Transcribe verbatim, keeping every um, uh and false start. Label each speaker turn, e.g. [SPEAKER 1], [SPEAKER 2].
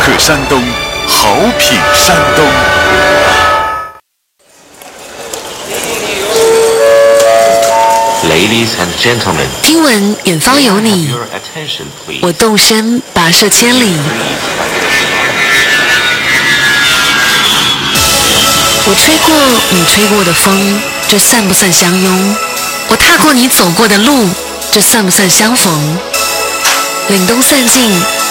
[SPEAKER 1] 客山东，好品山东。
[SPEAKER 2] Ladies and gentlemen，
[SPEAKER 3] 听闻远方有你，我动身跋涉千里。我吹过你吹过的风，这算不算相拥？我踏过你走过的路，这算不算相逢？凛冬散尽，